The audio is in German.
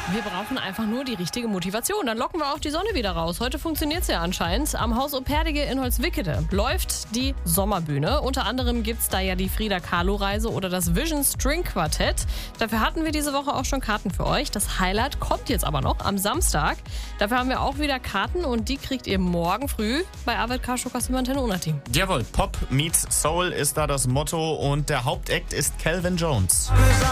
Wir brauchen einfach nur die richtige Motivation. Dann locken wir auch die Sonne wieder raus. Heute funktioniert es ja anscheinend. Am Haus Operdige in Holzwickede läuft die Sommerbühne. Unter anderem gibt es da ja die Frida Kahlo-Reise oder das Vision String Quartett. Dafür hatten wir diese Woche auch schon Karten für euch. Das Highlight kommt jetzt aber noch am Samstag. Dafür haben wir auch wieder Karten und die kriegt ihr morgen früh bei Arvid Karschukas im Antenne Unna-Team. Jawohl, Pop meets Soul ist da das Motto und der Hauptakt ist Calvin Jones.